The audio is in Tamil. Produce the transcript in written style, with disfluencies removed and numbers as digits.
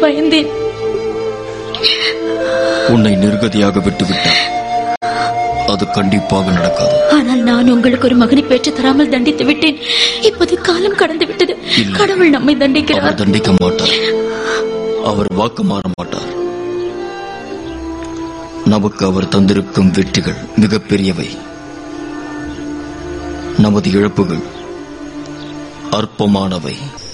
பயந்தேன். உன்னை நிர்கதியாக விட்டுவிட்டார். அது கண்டிப்பாக நடக்காது. ஆனால் நான் உங்களுக்கு ஒரு மகனை பெற்று தராமல் தண்டித்து விட்டேன். இப்போது காலம் கடந்து விட்டது. கடவுள் நம்மை தண்டிக்கிறார். அவர் தண்டிக்க மாட்டார். அவர் வாக்கு மாற மாட்டார். நமக்கு அவர் தந்திருக்கும் வெற்றிகள் மிகப்பெரியவை. நமது இழப்புகள் அற்பமானவை.